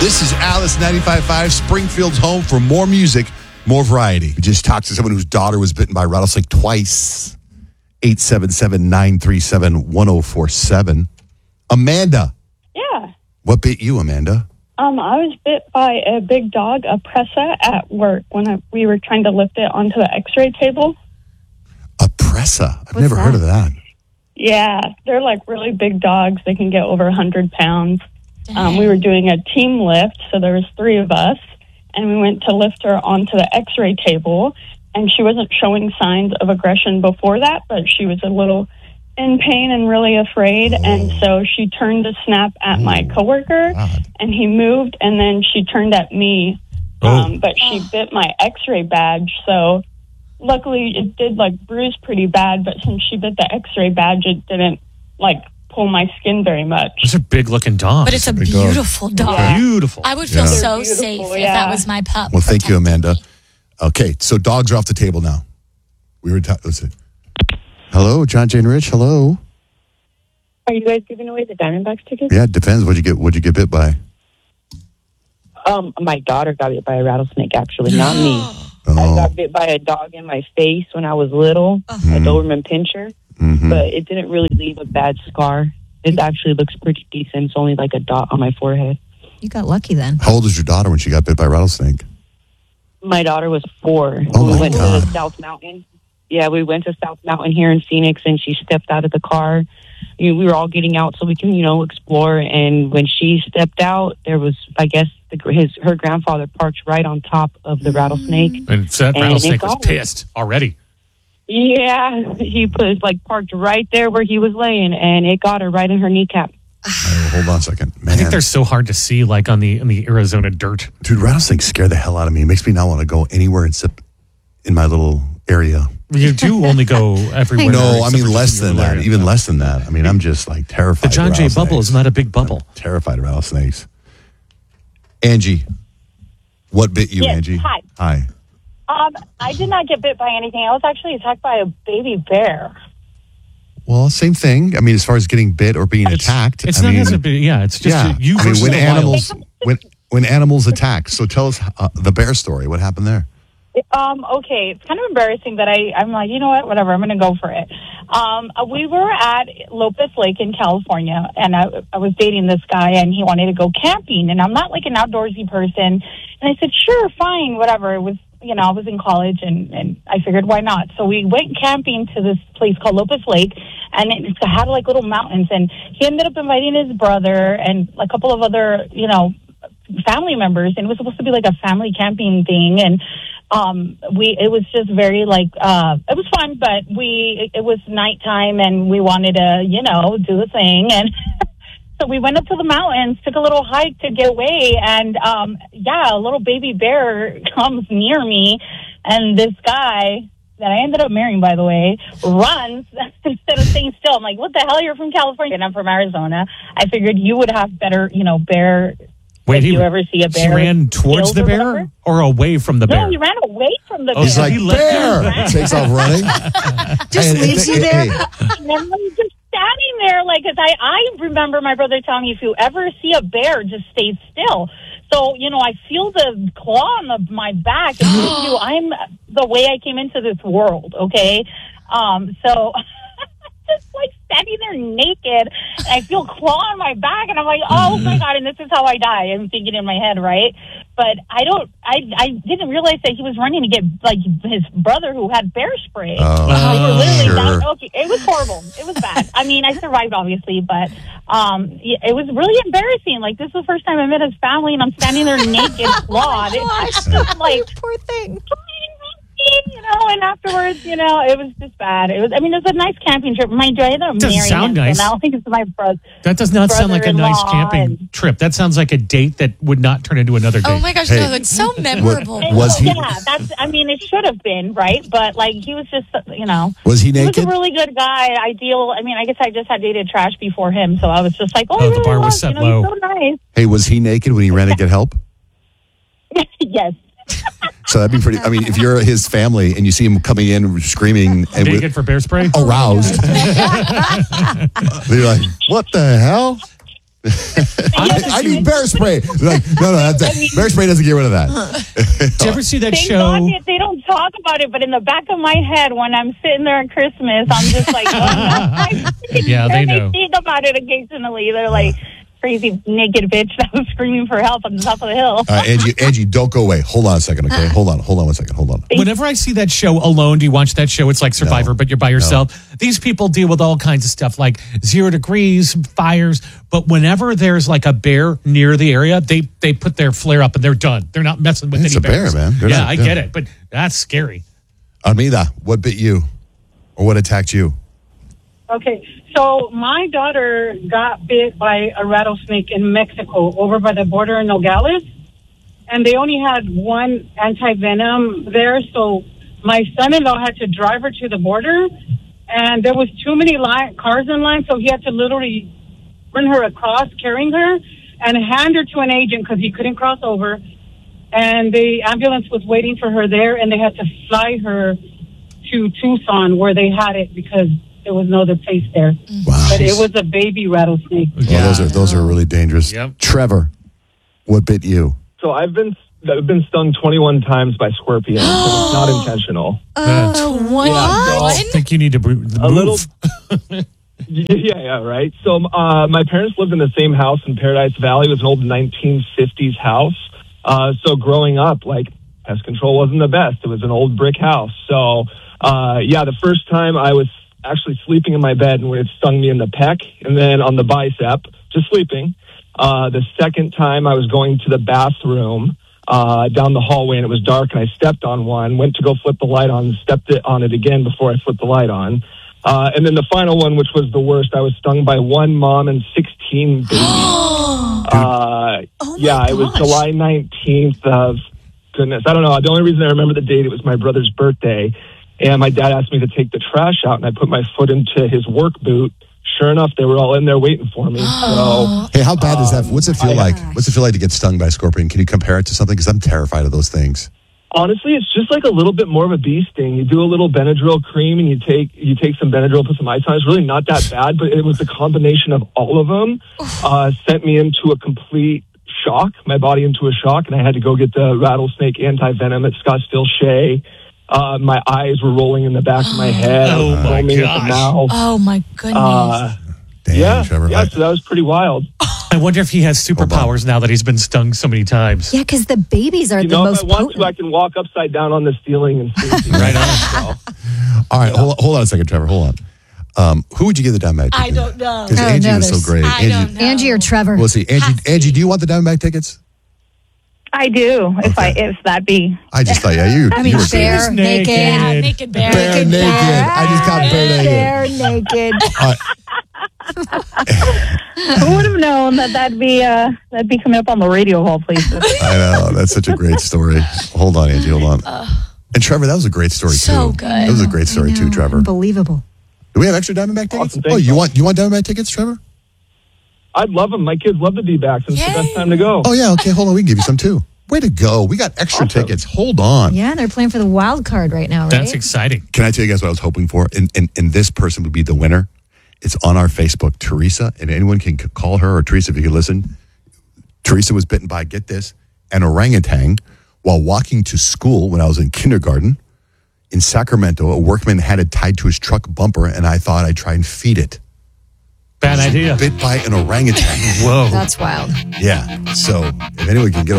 This is Alice 95.5, Springfield's home for more music, more variety. We just talked to someone whose daughter was bitten by a rattlesnake twice. 877-937-1047. Amanda. Yeah. What bit you, Amanda? I was bit by a big dog, a pressa, at work when we were trying to lift it onto the x-ray table. A pressa? I've never heard of that. Yeah, they're like really big dogs. They can get over 100 pounds. We were doing a team lift, so there was 3 of us, and we went to lift her onto the x-ray table, and she wasn't showing signs of aggression before that, but she was a little in pain and really afraid, and so she turned to snap at my coworker, and he moved, and then she turned at me, but she bit my x-ray badge, so luckily it did like bruise pretty bad, but since she bit the x-ray badge, it didn't like pull my skin very much. It's a big looking dog. But it's a beautiful dog. Yeah. Beautiful. I would feel so Beautiful, safe if yeah. that was my pup. Well, thank you, protecting Amanda. me. Okay, so dogs are off the table now. We were let's see. Hello, John, Jane, Rich. Hello. Are you guys giving away the Diamondbacks tickets? Yeah, it depends. What'd you get bit by? My daughter got bit by a rattlesnake, actually, not me. I got bit by a dog in my face when I was little, a Doberman Pinscher, but it didn't really leave a bad scar. It actually looks pretty decent. It's only like a dot on my forehead. You got lucky then. How old was your daughter when she got bit by a rattlesnake? My daughter was 4. Oh, we my went God. to South Mountain. Yeah, we went to South Mountain here in Phoenix, and she stepped out of the car. We were all getting out so we can, explore. And when she stepped out, there was, I guess, her grandfather parked right on top of the rattlesnake. And so that And rattlesnake it was got pissed already. Yeah, he parked right there where he was laying, and it got her right in her kneecap. Hold on a second. Man. I think they're so hard to see, like on the Arizona dirt. Dude, rattlesnakes scare the hell out of me. It makes me not want to go anywhere except in my little area. You do only go everywhere. No, I except mean for less your than that. area. Even less than that. I mean, I'm just like terrified. The John of Jay bubble rattlesnakes. is not a big bubble. I'm terrified of rattlesnakes. Angie, what bit you, Yes, Angie? hi. Hi. I did not get bit by anything. I was actually attacked by a baby bear. Well, same thing. I mean, as far as getting bit or being attacked. It's I not mean, as a bit. Yeah, it's just yeah. you I mean, versus when the animals wild. when animals attack. So tell us the bear story. What happened there? Okay, it's kind of embarrassing, but I'm like, you know what, whatever, I'm going to go for it. We were at Lopez Lake in California, and I was dating this guy, and he wanted to go camping, and I'm not like an outdoorsy person, and I said, sure, fine, whatever. It was, I was in college, and I figured, why not? So we went camping to this place called Lopez Lake, and it had like little mountains, and he ended up inviting his brother and a couple of other, family members, and it was supposed to be like a family camping thing, and it was just very like it was fun, but it was nighttime and we wanted to do the thing, and so we went up to the mountains, took a little hike to get away, and a little baby bear comes near me, and this guy that I ended up marrying, by the way, runs instead of staying still. I'm like, what the hell, you're from California and I'm from Arizona. I figured you would have better bear. Wait, if you ever see a bear, he ran towards the or bear whatever. or away from the bear? No, he ran away from the bear. He's like, he left bear! Takes off running. Just leaves you there. And I'm just standing there, like, because I remember my brother telling me, if you ever see a bear, just stay still. So, I feel the claw on my back, and I'm the way I came into this world, okay? So just like standing there naked, and I feel claw on my back, and I'm like, oh my God, and this is how I die. I'm thinking in my head, right? But I didn't realize that he was running to get like his brother who had bear spray. They were literally sure. okay, it was horrible. It was bad. I mean, I survived obviously, but it was really embarrassing. Like, this is the first time I met his family, and I'm standing there naked, clawed. It's just like, Poor thing. and afterwards, it was just bad. It was a nice camping trip. Mind you, I ended up Doesn't marrying sound him, nice. so now I think it's my brother. That does not sound like a nice brother-in-law camping trip. That sounds like a date that would not turn into another date. Oh my gosh, Hey, no, it's so memorable. Was he- Yeah, it should have been, right? But, like, he was just, Was he he was naked? a really good guy, ideal. I guess I just had dated trash before him, so I was just like, Oh, the bar was set low. He's so nice. Hey, was he naked when he ran to get help? Yes. So that'd be pretty. I mean, if you're his family and you see him coming in screaming and Naked for bear spray? aroused, you're like, what the hell? I need bear spray. Like, no, bear spray doesn't get rid of that. Did you ever see that Thank show? God they don't talk about it, but in the back of my head, when I'm sitting there at Christmas, I'm just like, Yeah, they and know. they think about it occasionally. They're like, crazy naked bitch that was screaming for help on the top of the hill. Angie, don't go away. Hold on a second, okay? Hold on 1 second. Hold on. Whenever I see that show Alone, do you watch that show? It's like Survivor, but you're by yourself. These people deal with all kinds of stuff like 0 degrees, fires. But whenever there's like a bear near the area, they put their flare up and they're done. They're not messing with It's any a bear, bears. man. They're Yeah, not- I get it, but that's scary. Armida, what bit you? Or what attacked you? Okay, so my daughter got bit by a rattlesnake in Mexico over by the border in Nogales, and they only had one anti-venom there, so my son-in-law had to drive her to the border, and there was too many cars in line, so he had to literally bring her across, carrying her, and hand her to an agent because he couldn't cross over, and the ambulance was waiting for her there, and they had to fly her to Tucson where they had it because there was no other place there. Wow. But it was a baby rattlesnake. Yeah, those are really dangerous. Yep. Trevor, what bit you? So I've been stung 21 times by scorpions, so it's not intentional. What? I think you need to move. A little. Yeah, right. So my parents lived in the same house in Paradise Valley. It was an old 1950s house. So growing up, like, pest control wasn't the best. It was an old brick house. So, the first time I was actually sleeping in my bed and it stung me in the pec and then on the bicep, just sleeping. The second time I was going to the bathroom down the hallway and it was dark and I stepped on one, went to go flip the light on, stepped on it again before I flipped the light on. And then the final one, which was the worst, I was stung by one mom and 16 babies. It was July 19th of, goodness, I don't know. The only reason I remember the date, it was my brother's birthday. And my dad asked me to take the trash out, and I put my foot into his work boot. Sure enough, they were all in there waiting for me. So, Hey, how bad is that? What's it feel like? What's it feel like to get stung by a scorpion? Can you compare it to something? Because I'm terrified of those things. honestly, it's just like a little bit more of a bee sting. You do a little Benadryl cream, and you take some Benadryl, put some ice on. It's really not that bad, but it was the combination of all of them sent me into a complete shock, my body into a shock, and I had to go get the rattlesnake anti-venom at Scottsdale Shea. My eyes were rolling in the back of my head. I was foaming at the mouth. Oh, my goodness. Damn, Trevor. So that was pretty wild. I wonder if he has superpowers now that he's been stung so many times. Yeah, because the babies are the most if I want potent. to, I can walk upside down on the ceiling and see. Right on. All right, hold on a second, Trevor. Hold on. Who would you give the Diamondback ticket? I don't know. Because Angie was so great. I don't know. Angie or Trevor? We'll see. Angie, do you want the Diamondback tickets? I do, if that be. I just thought, you I mean, were bear great. naked. Yeah, naked bear. Bear naked. I just got bear naked. Bear naked. Who would have known that'd be coming up on the radio of all places? I know. That's such a great story. Hold on, Angie. Hold on. And Trevor, that was a great story, So too. good. That was a great story, too, Trevor. Unbelievable. Do we have extra Diamondback tickets? Awesome, Oh, you want Diamondback tickets, Trevor? I'd love them. My kids love the D-backs. It's the best time to go. Oh, yeah. Okay, hold on. We can give you some, too. Way to go. We got extra tickets. Hold on. Yeah, they're playing for the wild card right now, right? That's exciting. Can I tell you guys what I was hoping for? And this person would be the winner. It's on our Facebook, Teresa, and anyone can call her, or Teresa, if you can listen. Teresa was bitten by, get this, an orangutan while walking to school when I was in kindergarten. In Sacramento, a workman had it tied to his truck bumper, and I thought I'd try and feed it. Bad idea. Bit by an orangutan. Whoa. That's wild. Yeah. So if anyone can get